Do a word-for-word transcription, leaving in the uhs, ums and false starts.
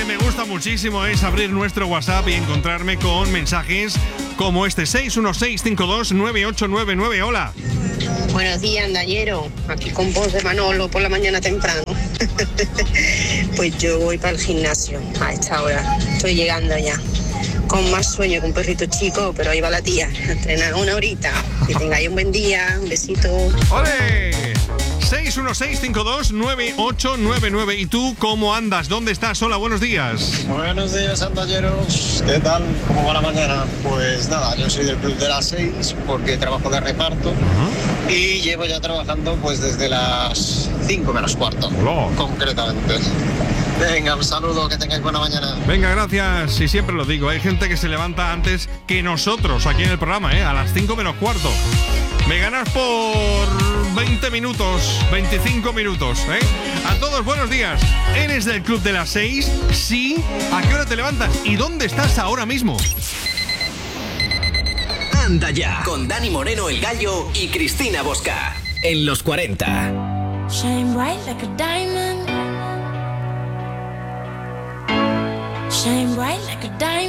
me gusta muchísimo es abrir nuestro WhatsApp y encontrarme con mensajes como este: seis uno seis cinco dos nueve ocho nueve nueve. Hola. Buenos días, andallero. Aquí con voz de Manolo por la mañana temprano. Pues yo voy para el gimnasio a esta hora. Estoy llegando ya. Con más sueño que un perrito chico, pero ahí va la tía. A entrenar una horita. Que tengáis un buen día. Un besito. ¡Ole! seis uno seis cinco dos nueve ocho nueve nueve. ¿Y tú cómo andas? ¿Dónde estás? Hola, buenos días. Buenos días, andalleros. ¿Qué tal? ¿Cómo va la mañana? Pues nada, yo soy del club de las seis porque trabajo de reparto. Uh-huh. Y llevo ya trabajando pues desde las cinco menos cuarto. Hola. Concretamente. Venga, un saludo, que tengáis buena mañana. Venga, gracias. Y siempre lo digo, hay gente que se levanta antes que nosotros aquí en el programa, ¿eh? A las cinco menos cuarto. Me ganas por veinte minutos, veinticinco minutos, ¿eh? A todos, buenos días. ¿Eres del club de las seis? Sí. ¿A qué hora te levantas? ¿Y dónde estás ahora mismo? Anda ya, con Dani Moreno, el Gallo, y Cristina Bosca, en los cuarenta. Shine bright like a diamond. Shine bright like a diamond.